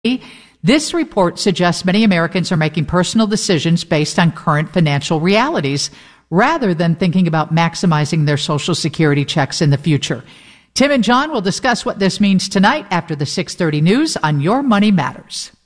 This report suggests many Americans are making personal decisions based on current financial realities rather than thinking about maximizing their Social Security checks in the future. Tim and John will discuss what this means tonight after the 6:30 news on Your Money Matters.